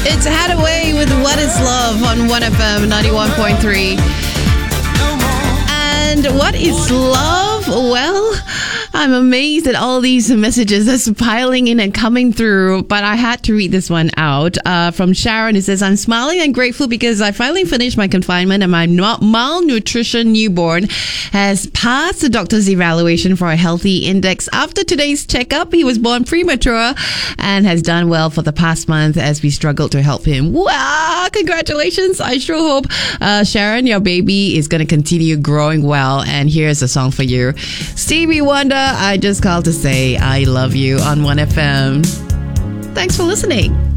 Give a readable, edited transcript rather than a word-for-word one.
It's Hadaway with What Is Love on 1FM 91.3. And what is love? Well, I'm amazed at all these messages that's piling in and coming through, but I had to read this one out. From Sharon, it says, I'm smiling and grateful because I finally finished my confinement and my malnutrition newborn has passed the doctor's evaluation for a healthy index. After today's checkup, he was born premature and has done well for the past month as we struggled to help him. Wow, congratulations. I sure hope, Sharon, your baby is going to continue growing well. And here's a song for you. Stevie Wonder, I just called to say I love you on 1FM. Thanks for listening.